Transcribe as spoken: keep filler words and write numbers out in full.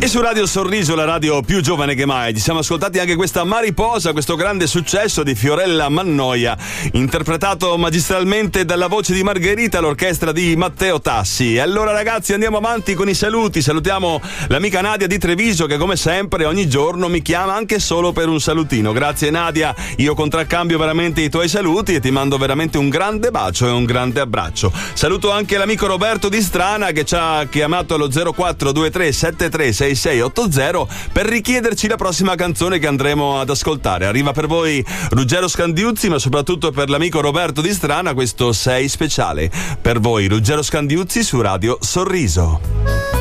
E su Radio Sorriso, la radio più giovane che mai, ci siamo ascoltati anche questa Mariposa, questo grande successo di Fiorella Mannoia, interpretato magistralmente dalla voce di Margherita, l'orchestra di Matteo Tassi. E allora ragazzi, andiamo avanti con i saluti. Salutiamo l'amica Nadia di Treviso, che come sempre ogni giorno mi chiama anche solo per un salutino. Grazie Nadia, io contraccambio veramente i tuoi saluti e ti mando veramente un grande bacio e un grande abbraccio. Saluto anche l'amico Roberto di Strana, che ci ha chiamato allo zero quattro due tre sette tre sei sei otto zero per richiederci la prossima canzone che andremo ad ascoltare. Arriva per voi Ruggero Scandiuzzi, ma soprattutto per l'amico Roberto di Strana questo sei speciale. Per voi Ruggero Scandiuzzi su Radio Sorriso.